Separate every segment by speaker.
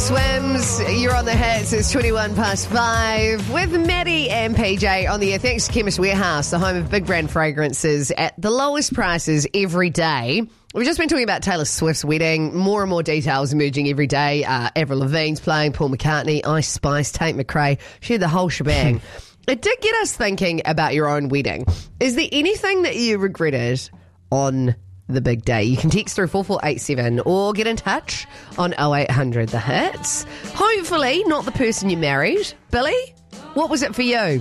Speaker 1: Swims, you're on the hits. It's 21 past 5 with Maddie and PJ on the air. Thanks to Chemist Warehouse, the home of big brand fragrances at the lowest prices every day. We've just been talking about Taylor Swift's wedding. More and more details emerging every day. Avril Lavigne's playing, Paul McCartney, Ice Spice, Tate McRae. She had the whole shebang. It did get us thinking about your own wedding. Is there anything that you regretted on the big day? You can text through 4487 or get in touch on 0800 The Hits. Hopefully not the person you married. Billy, what was it for you?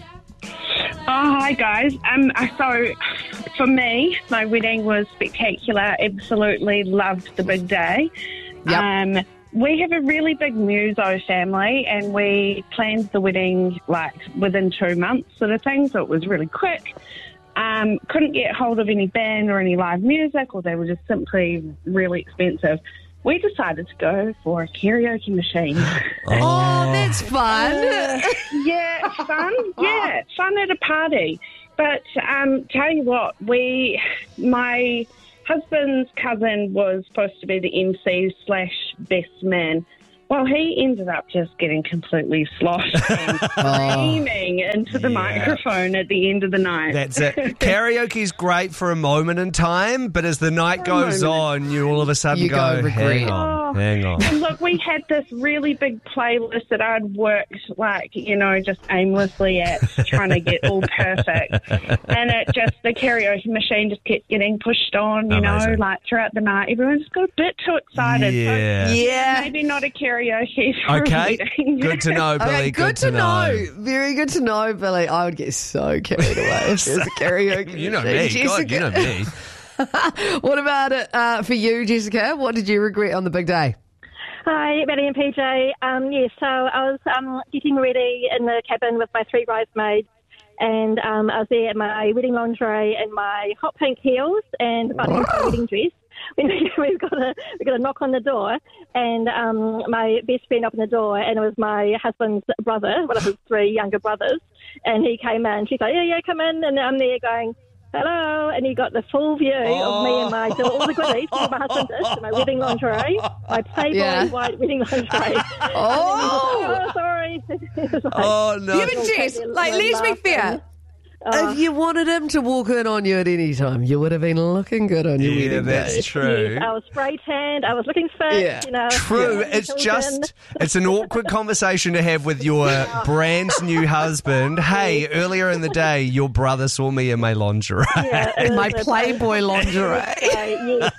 Speaker 2: Hi guys. So for me, my wedding was spectacular. Absolutely loved the big day.
Speaker 1: Yep.
Speaker 2: We have a really big muso family, and we planned the wedding like within 2 months sort of thing, so it was really quick. Couldn't get hold of any band or any live music, or they were just simply really expensive. We decided to go for a karaoke machine.
Speaker 1: Oh, that's fun.
Speaker 2: Yeah, it's fun. Yeah, it's fun at a party. But tell you what, my husband's cousin was supposed to be the MC/best man. Well, he ended up just getting completely sloshed and screaming into the microphone at the end of the night.
Speaker 3: That's it. Karaoke's great for a moment in time, but as the night goes on, you all of a sudden go,
Speaker 1: regret.
Speaker 3: hang on.
Speaker 2: And look, we had this really big playlist that I'd worked, just aimlessly at, trying to get all perfect. And the karaoke machine just kept getting pushed on, throughout the night. Everyone just got a bit too excited.
Speaker 3: Yeah.
Speaker 2: So maybe not a karaoke for a wedding.
Speaker 3: Good to know, Billy.
Speaker 1: Okay, good to know. Very good to know, Billy. I would get so carried away if there's a karaoke.
Speaker 3: You know me.
Speaker 1: Jessica.
Speaker 3: God, you know me.
Speaker 1: What about it for you, Jessica? What did you regret on the big day?
Speaker 4: Hi, Maddie and PJ. So I was getting ready in the cabin with my 3 bridesmaids, and I was there in my wedding lingerie and my hot pink heels and my wedding dress. We got a knock on the door, and my best friend opened the door, and it was my husband's brother, one of his 3 younger brothers, and he came in. She's like, yeah, come in, and I'm there going, hello, and he got the full view of me and all the goodies from my husband's dish, my wedding lingerie, my Playboy white wedding lingerie. Oh, sorry.
Speaker 3: Oh, no.
Speaker 1: Yeah, but Jess, let's be fair. If you wanted him to walk in on you at any time, you would have been looking good on your wedding day.
Speaker 3: Yeah, that's true.
Speaker 4: Yes, I was spray tanned. I was looking fit.
Speaker 3: True. It's an awkward conversation to have with your brand new husband. Hey, earlier in the day, your brother saw me in my lingerie.
Speaker 1: In my Playboy lingerie.
Speaker 4: Yes.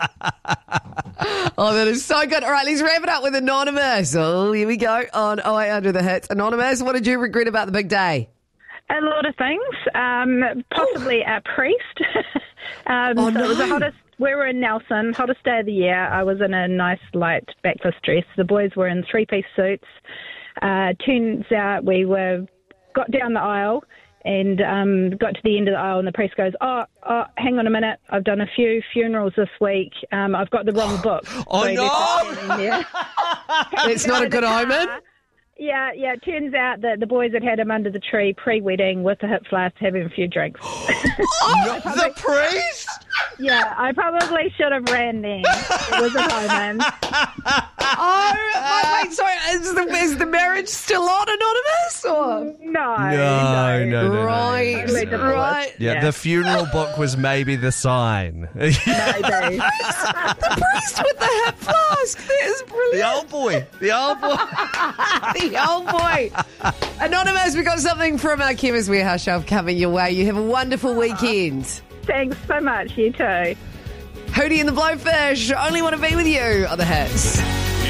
Speaker 1: Oh, that is so good. All right, let's wrap it up with Anonymous. Oh, here we go on 0800 The Hits. Anonymous, what did you regret about the big day?
Speaker 5: A lot of things, possibly a priest. It was the hottest. We were in Nelson, hottest day of the year. I was in a nice light backless dress. The boys were in 3-piece suits. Turns out we got down the aisle and got to the end of the aisle, and the priest goes, oh, hang on a minute. I've done a few funerals this week. I've got the wrong book.
Speaker 3: Oh,
Speaker 5: so
Speaker 3: no!
Speaker 1: It's not a good omen.
Speaker 5: Yeah, it turns out that the boys had him under the tree pre-wedding with a hip flask having a few drinks.
Speaker 3: The priest?
Speaker 5: Yeah, I probably should have ran then. It was a omen.
Speaker 1: Wait, sorry, is the marriage still on, Anonymous? Or?
Speaker 3: No.
Speaker 1: Right.
Speaker 3: Yeah, the funeral book was maybe the sign.
Speaker 5: Maybe.
Speaker 1: The priest with the hip flask. That is brilliant.
Speaker 3: The old boy.
Speaker 1: The old boy. Anonymous, we got something from our Chemist Warehouse shelf coming your way. You have a wonderful weekend.
Speaker 5: Thanks so much. You too.
Speaker 1: Hootie and the Blowfish. Only want to be with you on the Hits.